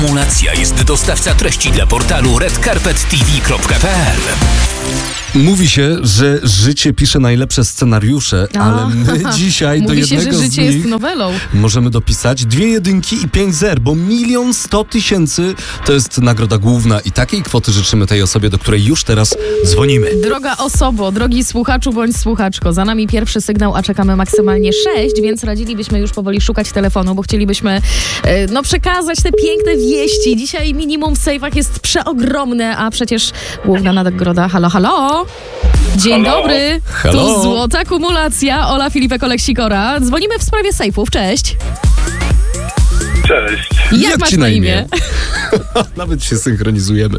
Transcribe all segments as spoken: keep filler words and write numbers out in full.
Kumulacja jest dostawca treści dla portalu red carpet t v kropka p l. Mówi się, że życie pisze najlepsze scenariusze, A, ale my dzisiaj do Mówi się, jednego że z życie nich jest nowelą. możemy dopisać dwie jedynki i pięć zer, bo milion sto tysięcy to jest nagroda główna i takiej kwoty życzymy tej osobie, do której już teraz dzwonimy. Droga osobo, drogi słuchaczu bądź słuchaczko, za nami pierwszy sygnał, a czekamy maksymalnie sześć, więc radzilibyśmy już powoli szukać telefonu, bo chcielibyśmy e, no, przekazać te piękne wieści. Dzisiaj minimum w sejfach jest przeogromne, a przecież główna nagroda. Halo, halo! Dzień Halo. dobry, Halo. tu złota kumulacja, Ola Filipek, Olek-Sikora. Dzwonimy w sprawie sejfów, cześć. Cześć. Jak, Jak masz ci na na imię? imię? Nawet się synchronizujemy.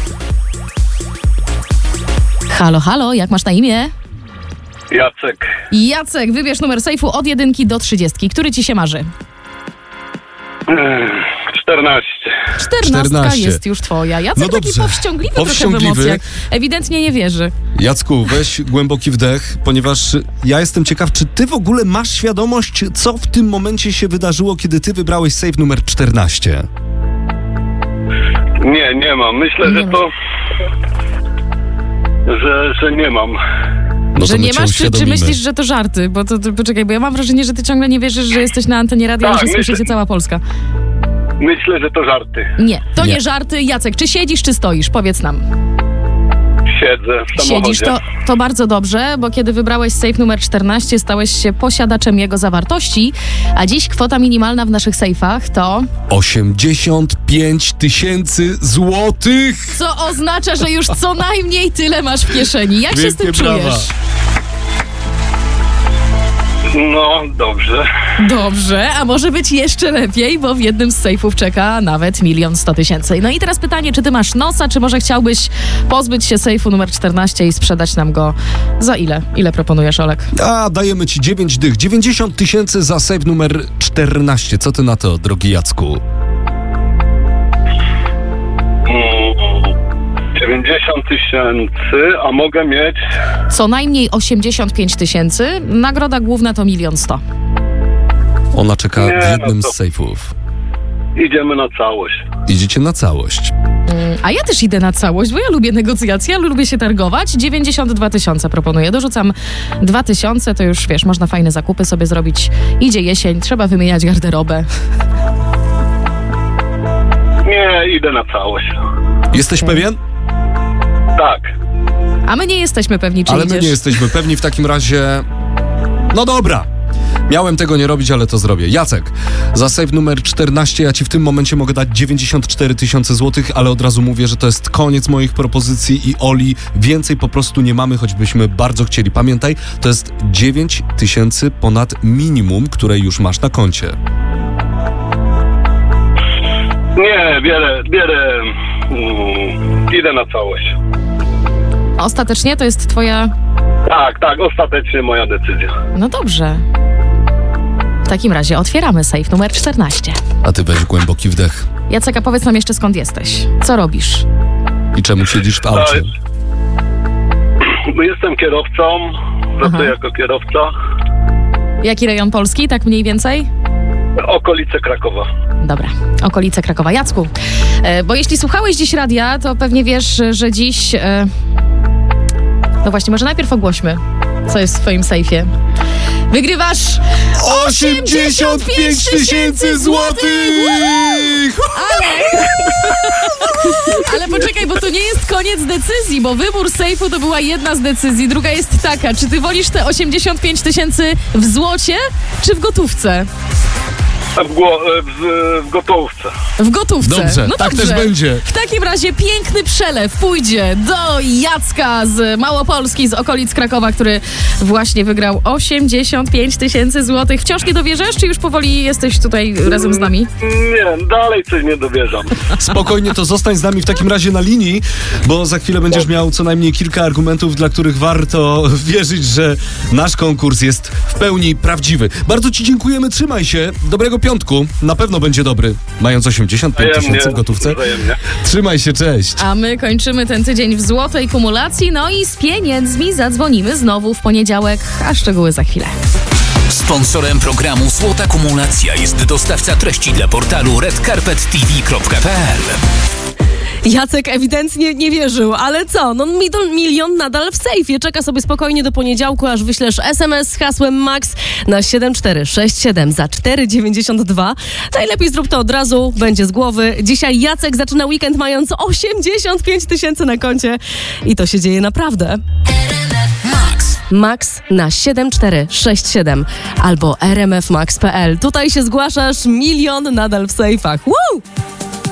Halo, halo, jak masz na imię? Jacek. Jacek, wybierz numer sejfu od jedynki do trzydziestki. Który ci się marzy? Ech, czternaście. Czternastka czternaście. jest już twoja. Jacek No taki dobrze. powściągliwy, trochę w Powściągliwy. emocjach. Ewidentnie nie wierzy. Jacku, weź głęboki wdech, ponieważ ja jestem ciekaw, czy ty w ogóle masz świadomość, co w tym momencie się wydarzyło, kiedy ty wybrałeś sejf numer czternaście? Nie, nie mam. Myślę, Nie że ma. to... Że, że nie mam. No to Że my nie cię masz, czy, czy uświadomimy. myślisz, że to żarty? Bo to, to poczekaj, bo ja mam wrażenie, że ty ciągle nie wierzysz, że jesteś na antenie radia, Tak, i że słyszy myślę- cię cała Polska. Myślę, że to żarty. Nie, to nie. Nie. żarty. Jacek, czy siedzisz, czy stoisz? Powiedz nam. Siedzę w samochodzie. Siedzisz, to, to bardzo dobrze, bo kiedy wybrałeś sejf numer czternaście, stałeś się posiadaczem jego zawartości, a dziś kwota minimalna w naszych sejfach to... osiemdziesiąt pięć tysięcy złotych! Co oznacza, że już co najmniej tyle masz w kieszeni. Jak się z tym Wielkie brawa. czujesz? No, dobrze. Dobrze, a może być jeszcze lepiej, bo w jednym z sejfów czeka nawet milion sto tysięcy. No i teraz pytanie, czy ty masz nosa, czy może chciałbyś pozbyć się sejfu numer czternaście i sprzedać nam go za ile? Ile proponujesz, Olek? A, dajemy ci dziewięć dych. dziewięćdziesiąt tysięcy za sejf numer czternaście. Co ty na to, drogi Jacku? Mm, dziewięćdziesiąt tysięcy, a mogę mieć... Co najmniej osiemdziesiąt pięć tysięcy, nagroda główna to milion sto. Ona czeka Nie, w jednym no to- z sejfów. Idziemy na całość. Idziecie na całość. A ja też idę na całość, bo ja lubię negocjacje, ale lubię się targować. dziewięćdziesiąt dwa tysiące proponuję. Dorzucam dwa tysiące, to już wiesz, można fajne zakupy sobie zrobić. Idzie jesień, trzeba wymieniać garderobę. Nie, idę na całość. Jesteś Okej. pewien? Tak. A my nie jesteśmy pewni, czy Ale idziesz. my nie jesteśmy pewni. W takim razie... No dobra. Miałem tego nie robić, ale to zrobię. Jacek, za sejf numer czternaście ja ci w tym momencie mogę dać dziewięćdziesiąt cztery tysiące złotych, ale od razu mówię, że to jest koniec moich propozycji i Oli, więcej po prostu nie mamy, choćbyśmy bardzo chcieli. Pamiętaj, to jest dziewięć tysięcy ponad minimum, które już masz na koncie. Nie, bierę, bierę... Mm, idę na całość. Ostatecznie to jest twoja... Tak, tak, ostatecznie moja decyzja. No dobrze. W takim razie otwieramy sejf numer czternaście. A ty weź głęboki wdech. Jacek, a powiedz nam jeszcze, skąd jesteś. Co robisz? I czemu siedzisz w aucie? Bo jestem kierowcą, pracuję Aha. jako kierowca. Jaki rejon Polski, tak mniej więcej? Okolice Krakowa. Dobra, okolice Krakowa. Jacku, e, bo jeśli słuchałeś dziś radia, to pewnie wiesz, że dziś... E, no właśnie, może najpierw ogłośmy, co jest w twoim sejfie. Wygrywasz osiemdziesiąt pięć tysięcy złotych! Ale... Ale poczekaj, bo to nie jest koniec decyzji, bo wybór sejfu to była jedna z decyzji. Druga jest taka, czy ty wolisz te osiemdziesiąt pięć tysięcy w złocie, czy w gotówce? W, gło- w, w gotówce. W gotówce. Dobrze, no tak dobrze. też będzie. W takim razie piękny przelew pójdzie do Jacka z Małopolski, z okolic Krakowa, który właśnie wygrał osiemdziesiąt pięć tysięcy złotych. Wciąż nie dowierzasz, czy już powoli jesteś tutaj razem z nami? Nie, dalej coś nie dowierzam. Spokojnie, to zostań z nami w takim razie na linii, bo za chwilę będziesz miał co najmniej kilka argumentów, dla których warto wierzyć, że nasz konkurs jest w pełni prawdziwy. Bardzo ci dziękujemy, trzymaj się. Dobrego piątku, na pewno będzie dobry. Mając osiemdziesiąt pięć tysięcy w gotówce. Wzajemnie. Trzymaj się, cześć. A my kończymy ten tydzień w złotej kumulacji, no i z pieniędzmi zadzwonimy znowu w poniedziałek, a szczegóły za chwilę. Sponsorem programu Złota Kumulacja jest dostawca treści dla portalu red carpet t v kropka p l. Jacek ewidentnie nie wierzył, ale co? No milion nadal w sejfie. Czeka sobie spokojnie do poniedziałku, aż wyślesz es em es z hasłem MAX na siedem cztery sześć siedem za cztery dziewięćdziesiąt dwa. Najlepiej zrób to od razu, będzie z głowy. Dzisiaj Jacek zaczyna weekend mając osiemdziesiąt pięć tysięcy na koncie i to się dzieje naprawdę. Max. Max na siedem cztery sześć siedem albo r m f max kropka p l. Tutaj się zgłaszasz, milion nadal w sejfach. Woo!